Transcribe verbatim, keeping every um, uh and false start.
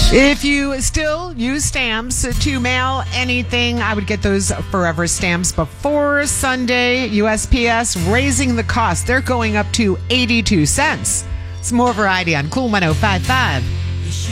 If you still use stamps to mail anything, I would get those forever stamps before Sunday. U S P S raising the cost. They're going up to eighty-two cents. Some more variety on Cool one oh five point five.